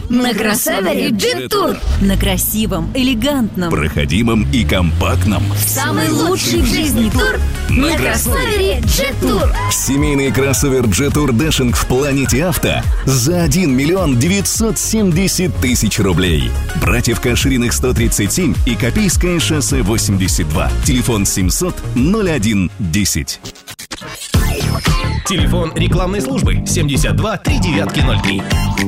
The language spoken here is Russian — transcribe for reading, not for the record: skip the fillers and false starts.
На кроссовере Jet Tour. На красивом, элегантном, проходимом и компактном. Самый лучший в жизни тур на кроссовере Jet Tour. Семейный кроссовер Jet Tour Dashing в Планете Авто за 1 миллион 970 тысяч рублей. Братьев Кашириных 137 и Копейское шоссе 82. Телефон 700 01 10. Телефон рекламной службы 72 3903.